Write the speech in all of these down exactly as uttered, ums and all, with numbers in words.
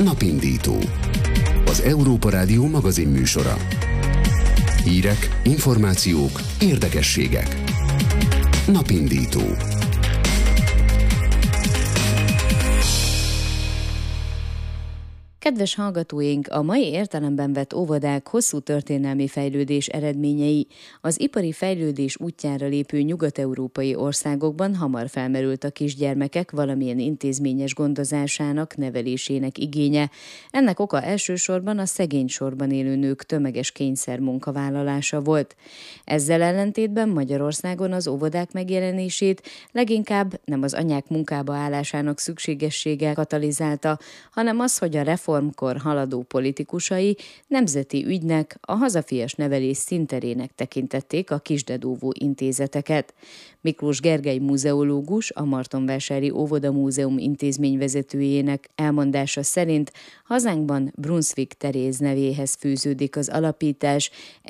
Napindító. Az Európa Rádió magazin műsora. Hírek, információk, érdekességek. Napindító. Kedves hallgatóink, a mai értelemben vett óvodák hosszú történelmi fejlődés eredményei. Az ipari fejlődés útjára lépő nyugat-európai országokban hamar felmerült a kisgyermekek valamilyen intézményes gondozásának, nevelésének igénye. Ennek oka elsősorban a szegény sorban élő nők tömeges kényszer munkavállalása volt. Ezzel ellentétben Magyarországon az óvodák megjelenését leginkább nem az anyák munkába állásának szükségessége katalizálta, hanem az, hogy a reform reformkor haladó politikusai nemzeti ügynek, a hazafias nevelés színterének tekintették a kisdedóvó intézeteket. Miklós Gergely múzeológus, a Martonvásári Óvoda Múzeum intézményvezetőjének elmondása szerint hazánkban Brunswick Teréz nevéhez fűződik az alapítás.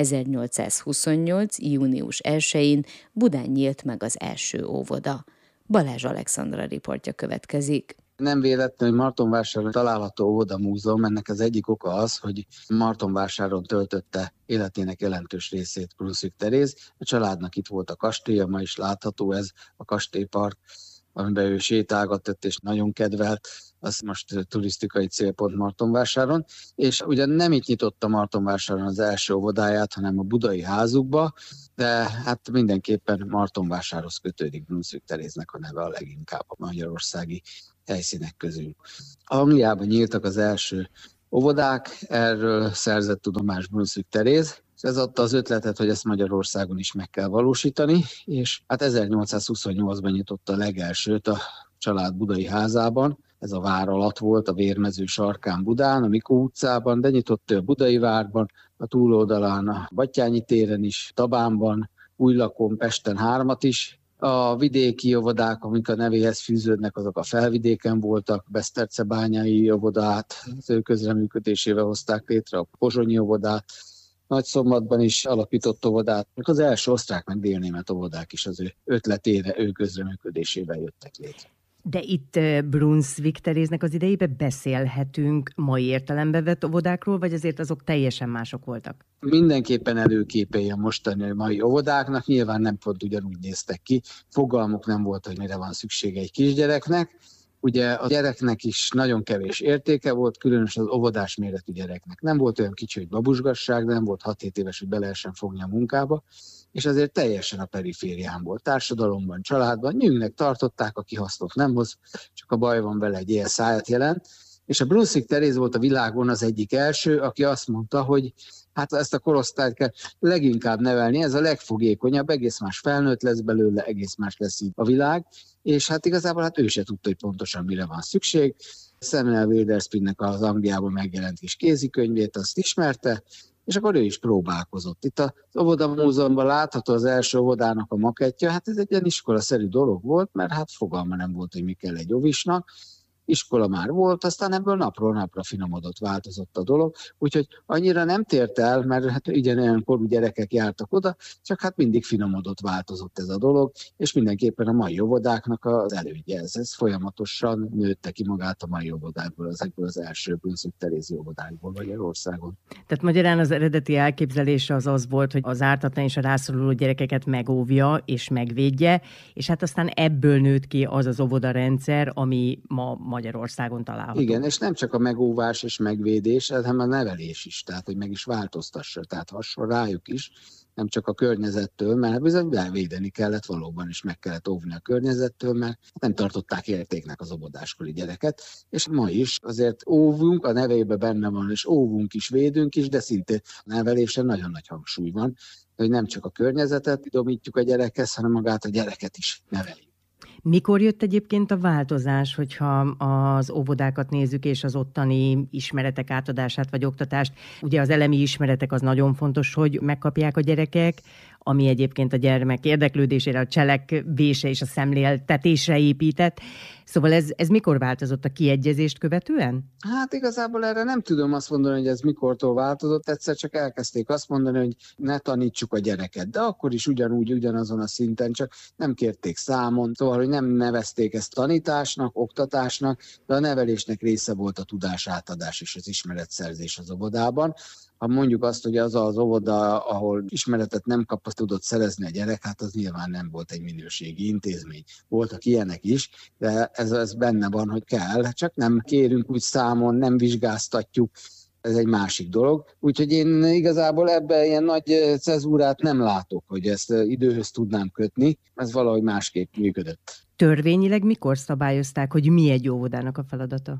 ezernyolcszázhuszonnyolc. június elsején Budán nyílt meg az első óvoda. Balázs Alexandra riportja következik. Nem véletlen, hogy Martonvásáron található óvoda múzeum, ennek az egyik oka az, hogy Martonvásáron töltötte életének jelentős részét Brunswick Teréz. A családnak itt volt a kastélya, ma is látható ez a kastélypark, amiben ő sétálgatott és nagyon kedvelt, az most turisztikai célpont Martonvásáron, és ugye nem itt nyitotta Martonvásáron az első óvodáját, hanem a budai házukba, de hát mindenképpen Martonvásárhoz kötődik Brunswick Teréznek a neve a leginkább a magyarországi helyszínek közül. Angliában nyíltak az első óvodák, erről szerzett tudomást Brunswick Teréz, és ez adta az ötletet, hogy ezt Magyarországon is meg kell valósítani, és hát ezernyolcszázhuszonnyolcban nyitotta a legelsőt a család budai házában. Ez a vár alatt volt, a Vérmező sarkán Budán, a Mikó utcában, de nyitott a Budai várban, a túloldalán a Battyányi téren is, Tabánban, Újlakon, Pesten hármat is. A vidéki óvodák, amik a nevéhez fűződnek, azok a felvidéken voltak, Besztercebányai óvodát, az ő közreműködésével hozták létre, a pozsonyi óvodát, Nagyszombatban is alapított óvodát, az első osztrák meg délnémet óvodák is az ő ötletére, ő közreműködésével jöttek létre. De itt Brunswick Teréznek az idejében beszélhetünk mai értelemben vett óvodákról, vagy azért azok teljesen mások voltak? Mindenképpen előképei a mostani mai óvodáknak, nyilván nem pont ugyanúgy néztek ki, fogalmuk nem volt, hogy mire van szüksége egy kisgyereknek. Ugye a gyereknek is nagyon kevés értéke volt, különösen az óvodás méretű gyereknek. Nem volt olyan kicsi, hogy babusgasság, de nem volt hat-hét éves, hogy be lehessen fogni a munkába, és azért teljesen a periférián volt. Társadalomban, családban nyűgnek tartották, aki hasznot nem hoz, csak a baj van vele, egy él száját jelent. És a Brunswick Teréz volt a világon az egyik első, aki azt mondta, hogy hát ezt a korosztályt kell leginkább nevelni, ez a legfogékonyabb, egész más felnőtt lesz belőle, egész más lesz így a világ, és hát igazából hát ő se tudta, hogy pontosan mire van szükség. Samuel Witherspoonnek az Angliában megjelent kis kézikönyvét, azt ismerte, és akkor ő is próbálkozott. Itt az óvoda múzeumban látható az első óvodának a makettja, hát ez egy ilyen iskolaszerű dolog volt, mert hát fogalma nem volt, hogy mi kell egy óvisnak. Iskola már volt, aztán ebből napról napra finomodott, változott a dolog, úgyhogy annyira nem tért el, mert hát ugyanolyan korú gyerekek jártak oda, csak hát mindig finomodott, változott ez a dolog, és mindenképpen a mai óvodáknak az elődje ez, ez folyamatosan nőtte ki magát a mai óvodákból, ezekből az első Brunswick Terézi óvodákból Magyarországon. Tehát magyarán az eredeti elképzelése az az volt, hogy az ártatlan és a rászoruló gyerekeket megóvja és megvédje, és hát aztán ebből nőtt ki az az óvodarendszer, ami ma Magyarországon található. Igen, és nem csak a megóvás és megvédés, hanem a nevelés is, tehát hogy meg is változtassa, tehát hasonló rájuk is, nem csak a környezettől, mert bizony védeni kellett valóban, és meg kellett óvni a környezettől, mert nem tartották értéknek az óvodáskori gyereket, és ma is azért óvunk, a nevében benne van, és óvunk is, védünk is, de szintén a nevelésen nagyon nagy hangsúly van, hogy nem csak a környezetet domítjuk a gyerekhez, hanem magát a gyereket is neveljük. Mikor jött egyébként a változás, hogyha az óvodákat nézzük, és az ottani ismeretek átadását vagy oktatást? Ugye az elemi ismeretek az nagyon fontos, hogy megkapják a gyerekek, ami egyébként a gyermek érdeklődésére, a cselekvése és a szemléltetésre épített. Szóval ez, ez mikor változott, a kiegyezést követően? Hát igazából erre nem tudom azt mondani, hogy ez mikortól változott, egyszer csak elkezdték azt mondani, hogy ne tanítsuk a gyereket, de akkor is ugyanúgy, ugyanazon a szinten, csak nem kérték számon, szóval, hogy nem nevezték ezt tanításnak, oktatásnak, de a nevelésnek része volt a tudásátadás és az ismeretszerzés az óvodában. Ha mondjuk azt, hogy az az óvoda, ahol ismeretet nem kap, azt tudott szerezni a gyerek, hát az nyilván nem volt egy minőségi intézmény. Voltak ilyenek is, de ez, ez benne van, hogy kell, csak nem kérünk úgy számon, nem vizsgáztatjuk, ez egy másik dolog. Úgyhogy én igazából ebben ilyen nagy cezúrát nem látok, hogy ezt időhöz tudnám kötni, ez valahogy másképp működött. Törvényileg mikor szabályozták, hogy mi egy óvodának a feladata?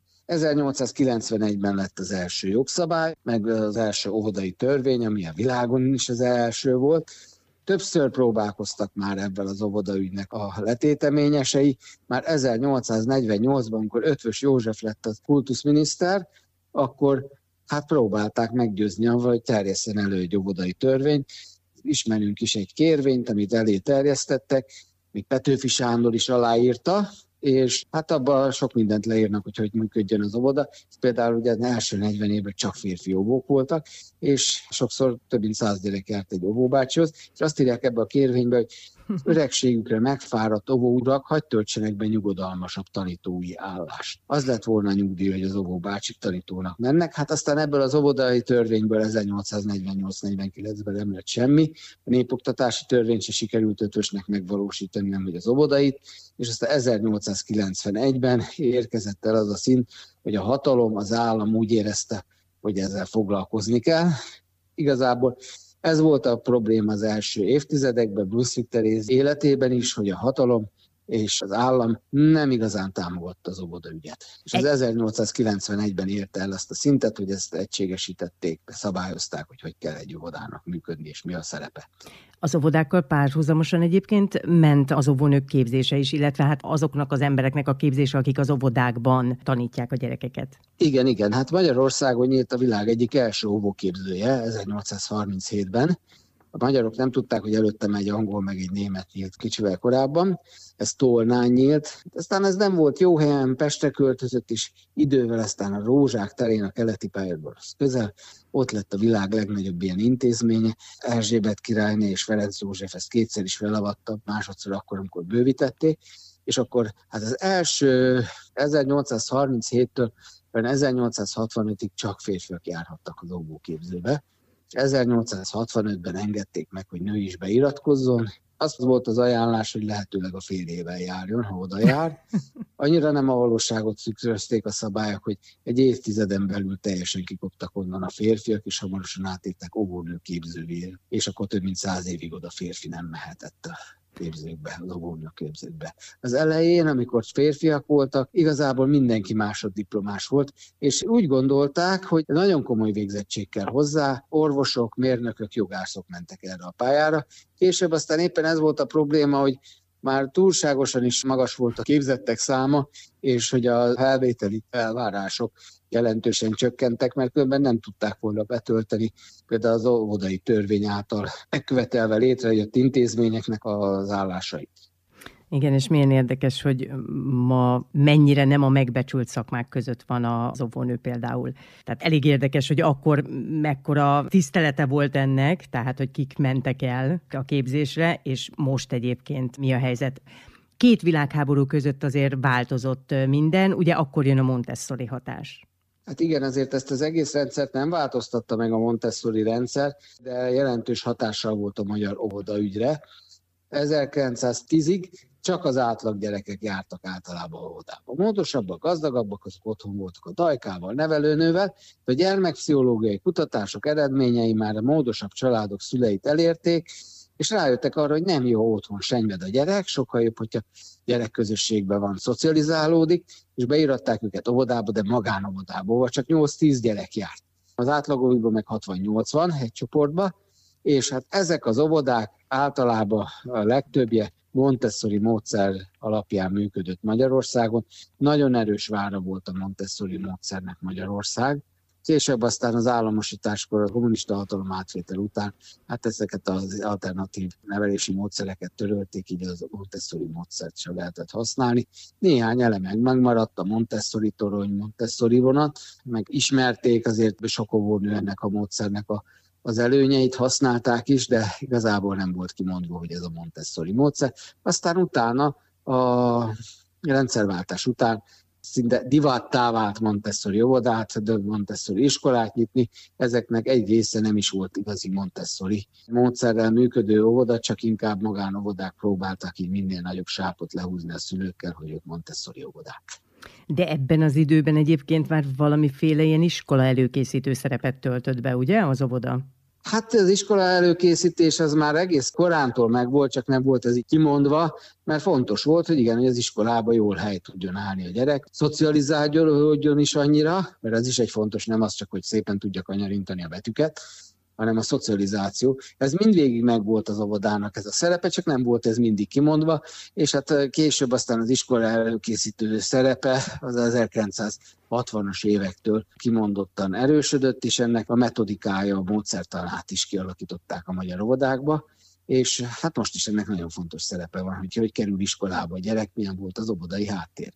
ezernyolcszázkilencvenegyben lett az első jogszabály, meg az első óvodai törvény, ami a világon is az első volt. Többször próbálkoztak már ebben az óvodaügynek a letéteményesei. Már ezernyolcszáznegyvennyolcban, amikor Eötvös József lett a kultuszminiszter, akkor hát próbálták meggyőzni avval, hogy terjesszen elő egy óvodai törvény. Ismerünk is egy kérvényt, amit elé terjesztettek, még Petőfi Sándor is aláírta, és hát abban sok mindent leírnak, hogy hogy működjön az óvoda. Például ugye az első negyven évben csak férfi óvók voltak, és sokszor több mint száz gyerek járt egy óvóbácsihoz, és azt írják ebbe a kérvénybe, hogy öregségükre megfáradt óvóurak hadd töltsenek be nyugodalmasabb tanítói állást. Az lett volna a nyugdíj, hogy az óvóbácsik tanítónak mennek. Hát aztán ebből az óvodai törvényből ezernyolcszáznegyvennyolc-negyvenkilencben nem lett semmi. A népoktatási törvényt se sikerült Eötvösnek megvalósítani, nem hogy az óvodait, és aztán ezernyolcszázkilencvenegyben érkezett el az a szint, hogy a hatalom, az állam úgy érezte, hogy ezzel foglalkozni kell. Igazából ez volt a probléma az első évtizedekben, Brunswick Teréz életében is, hogy a hatalom és az állam nem igazán támogatta az óvodaügyet. És az ezernyolcszázkilencvenegyben érte el azt a szintet, hogy ezt egységesítették, szabályozták, hogy hogy kell egy óvodának működni, és mi a szerepe. Az óvodákkal párhuzamosan egyébként ment az óvónők képzése is, illetve hát azoknak az embereknek a képzése, akik az óvodákban tanítják a gyerekeket. Igen, igen. Hát Magyarországon nyílt a világ egyik első óvóképzője ezernyolcszázharminchétben. A magyarok nem tudták, hogy előttem egy angol, meg egy német nyílt kicsivel korábban. Ez Tolnán nyílt. Aztán ez nem volt jó helyen, Pestre költözött is idővel, aztán a Rózsák terén, a keleti pályaudvarhoz közel. Ott lett a világ legnagyobb ilyen intézménye. Erzsébet királyné és Ferenc József ezt kétszer is felavatta, másodszor akkor, amikor bővítették. És akkor hát az első ezernyolcszázharminchéttől ezernyolcszázhatvanötig csak férfiak járhattak az óvóképzőbe. ezernyolcszázhatvanötben engedték meg, hogy nő is beiratkozzon. Az volt az ajánlás, hogy lehetőleg a férjével járjon, ha oda jár. Annyira nem a valóságot szükrözték a szabályok, hogy egy évtizeden belül teljesen kikoptak onnan a férfiak, és hamarosan átértek óvónő képzővé, és akkor több mint száz évig oda férfi nem mehetett a képzőkbe, az óvónő képzőkbe. Az elején, amikor férfiak voltak, igazából mindenki másoddiplomás volt, és úgy gondolták, hogy nagyon komoly végzettség kell hozzá, orvosok, mérnökök, jogászok mentek erre a pályára. Később aztán éppen ez volt a probléma, hogy már túlságosan is magas volt a képzettek száma, és hogy a felvételi elvárások jelentősen csökkentek, mert különben nem tudták volna betölteni például az óvodai törvény által megkövetelve létrejött intézményeknek az állásait. Igen, és milyen érdekes, hogy ma mennyire nem a megbecsült szakmák között van az óvónő például. Tehát elég érdekes, hogy akkor mekkora tisztelete volt ennek, tehát hogy kik mentek el a képzésre, és most egyébként mi a helyzet. Két világháború között azért változott minden, ugye akkor jön a Montessori hatás. Hát igen, azért ezt az egész rendszert nem változtatta meg a Montessori rendszer, de jelentős hatással volt a magyar óvodaügyre. ezerkilencszáztízig csak az átlag gyerekek jártak általában óvodába. Módosabbak, gazdagabbak, azok otthon voltak a dajkával, nevelőnővel, de a gyermekpszichológiai kutatások eredményei már a módosabb családok szüleit elérték, és rájöttek arra, hogy nem jó otthon senyved a gyerek, sokkal jobb, hogyha gyerekközösségben van, szocializálódik, és beiratták őket óvodába, de magánóvodába, vagy csak nyolc-tíz gyerek járt. Az átlagokban meg hatvan-nyolcvan egy csoportba, és hát ezek az óvodák általában a legtöbbje Montessori módszer alapján működött Magyarországon. Nagyon erős vára volt a Montessori módszernek Magyarország. Később aztán az államosításkor, a kommunista hatalom átvétel után, hát ezeket az alternatív nevelési módszereket törölték, így az Montessori módszert sem lehetett használni. Néhány eleme megmaradt, a Montessori torony, Montessori vonat, meg ismerték azért sok óvónő ennek a módszernek a az előnyeit használták is, de igazából nem volt kimondva, hogy ez a Montessori módszer. Aztán utána, a rendszerváltás után szinte divattá vált Montessori óvodát, de Montessori iskolát nyitni. Ezeknek egy része nem is volt igazi Montessori módszerrel működő óvoda, csak inkább magánóvodák próbáltak így minél nagyobb sápot lehúzni a szülőkkel, hogy ők Montessori óvodák. De ebben az időben egyébként már valamiféle ilyen iskola előkészítő szerepet töltött be, ugye, az óvoda? Hát az iskola előkészítés az már egész korántól megvolt, csak nem volt ez így kimondva, mert fontos volt, hogy igen, hogy az iskolába jól hely tudjon állni a gyerek, szocializálódjon is annyira, mert ez is egy fontos, nem az csak, hogy szépen tudja kanyarintani a betűket, hanem a szocializáció. Ez mindvégig megvolt az óvodának ez a szerepe, csak nem volt ez mindig kimondva, és hát később aztán az iskola előkészítő szerepe az ezerkilencszázhatvanas évektől kimondottan erősödött, és ennek a metodikája, a módszertanát is kialakították a magyar óvodákba, és hát most is ennek nagyon fontos szerepe van, hogy hogy kerül iskolába a gyerek, milyen volt az óvodai háttér.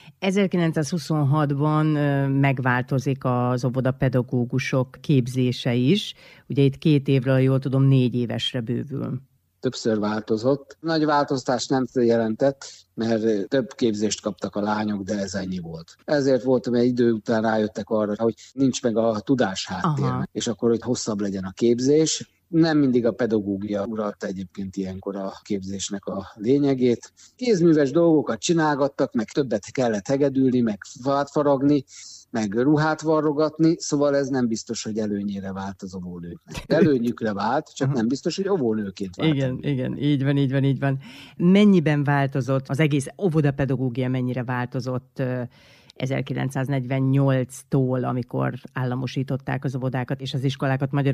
ezerkilencszázhuszonhatban megváltozik az óvodapedagógusok képzése is. Ugye itt két évről, jól tudom, négy évesre bővül. Többször változott. Nagy változtást nem jelentett, mert több képzést kaptak a lányok, de ez ennyi volt. Ezért volt, mert idő után rájöttek arra, hogy nincs meg a tudás háttér, és akkor, hogy hosszabb legyen a képzés. Nem mindig a pedagógia uralta egyébként ilyenkor a képzésnek a lényegét. Kézműves dolgokat csinálgattak, meg többet kellett hegedülni, meg fát faragni, meg ruhát varrogatni, szóval ez nem biztos, hogy előnyére vált az óvónőknek. Előnyükre vált, csak nem biztos, hogy óvónőként vált. Igen, igen, így van, így van, így van. Mennyiben változott az egész óvodapedagógia, mennyire változott ezerkilencszáznegyvennyolctól, amikor államosították az óvodákat és az iskolákat Magyarországon?